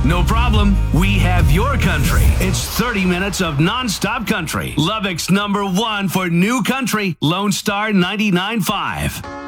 No problem. We have your country. It's 30 minutes of nonstop country. Lubbock's #1 for new country, Lone Star 99.5.